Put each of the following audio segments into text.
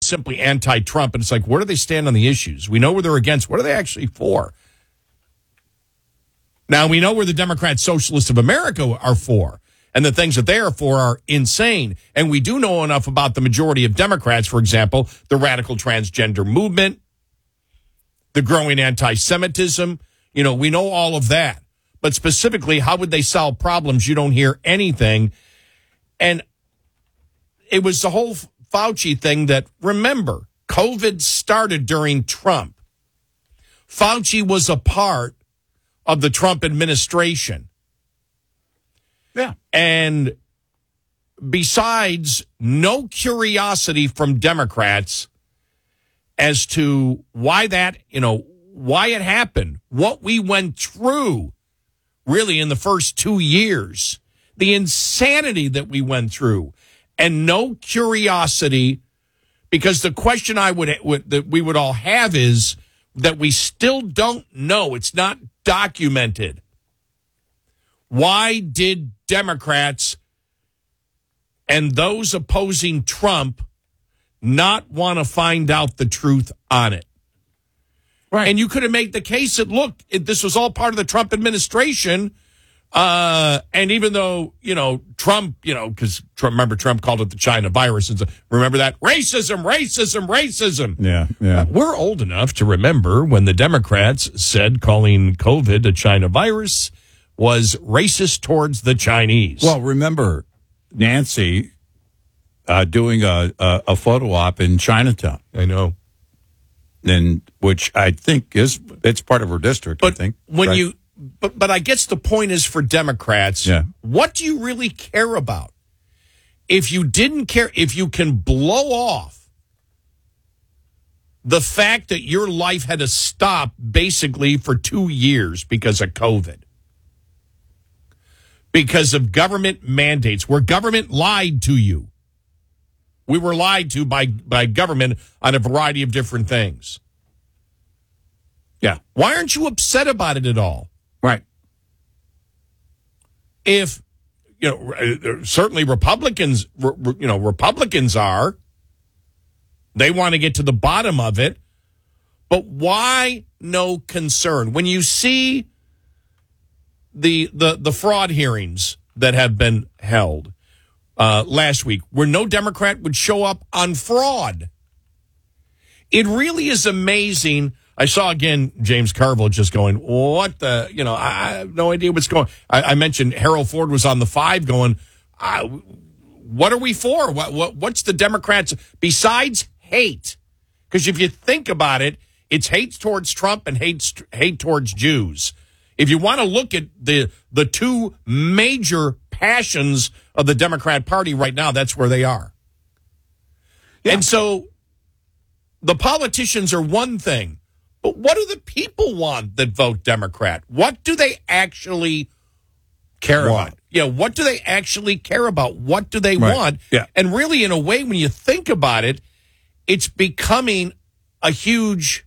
simply anti-Trump, and it's like, where do they stand on the issues? We know where they're against. What are they actually for? Now, we know where the Democrat Socialists of America are for, and the things that they are for are insane. And we do know enough about the majority of Democrats, for example, the radical transgender movement, the growing anti-Semitism. You know, we know all of that. But specifically, how would they solve problems? You don't hear anything. And it was the whole Fauci thing that, remember, COVID started during Trump. Fauci was a part of the Trump administration. Yeah. And besides, no curiosity from Democrats as to why that, why it happened, what we went through really in the first 2 years, the insanity that we went through, and no curiosity, because the question that we would all have is that we still don't know. It's not documented. Why did Democrats and those opposing Trump not want to find out the truth on it? Right. And you could have made the case that, look, this was all part of the Trump administration. And even though, Trump, because remember, Trump called it the China virus. And remember that? Racism, racism, racism. Yeah. We're old enough to remember when the Democrats said calling COVID a China virus was racist towards the Chinese. Well, remember Nancy doing a photo op in Chinatown. I know. And which I think it's part of her district, but I think. When right? But I guess the point is for Democrats, what do you really care about? If you didn't care, if you can blow off the fact that your life had to stop basically for 2 years because of COVID, because of government mandates, where government lied to you. We were lied to by government on a variety of different things. Yeah. Why aren't you upset about it at all? Right. If, certainly Republicans are. They want to get to the bottom of it. But why no concern? When you see the fraud hearings that have been held last week, where no Democrat would show up on fraud, it really is amazing. I saw, again, James Carville just going, what the, I have no idea what's going on. I mentioned Harold Ford was on the 5 going, what are we for? What's the Democrats, besides hate? Because if you think about it, it's hate towards Trump and hate towards Jews. If you want to look at the two major passions of the Democrat Party right now, that's where they are. Yeah. And so the politicians are one thing. But what do the people want that vote Democrat? What do they actually care about? Yeah, what do they actually care about? What do they want? Yeah. And really, in a way, when you think about it, it's becoming a huge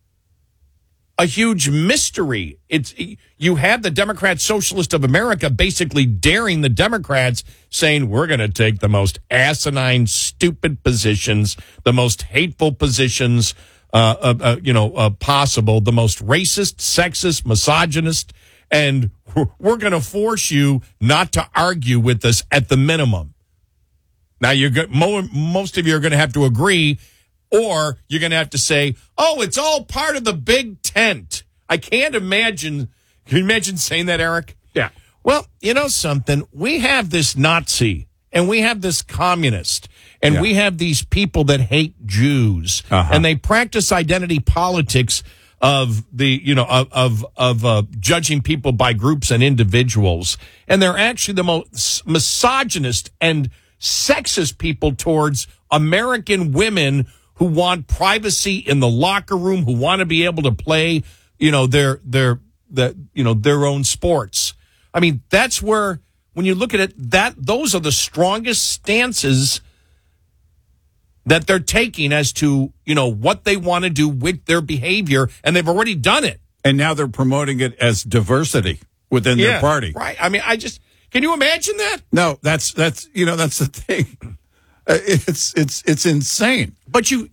mystery. You have the Democrat Socialist of America basically daring the Democrats, saying we're going to take the most asinine, stupid positions, the most hateful positions possible, the most racist, sexist, misogynist, and we're going to force you not to argue with us at the minimum. Now, most of you are going to have to agree, or you're going to have to say, oh, it's all part of the big tent. I can't imagine. Can you imagine saying that, Eric? Yeah. Well, you know something? We have this Nazi, and we have this communist, and we have these people that hate Jews, and they practice identity politics of judging people by groups and individuals, and they're actually the most misogynist and sexist people towards American women who want privacy in the locker room, who want to be able to play, their own sports. I mean, that's where, when you look at it, those are the strongest stances that they're taking as to, what they want to do with their behavior, and they've already done it. And now they're promoting it as diversity within their party. Right. I mean, can you imagine that? No, that's the thing. It's insane. But you